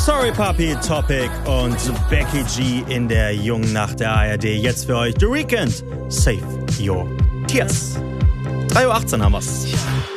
Sorry Papi, Topic und Becky G in der jungen Nacht der ARD. Jetzt für euch The Weeknd. Save Your Tears. 3:18 Uhr haben wir's.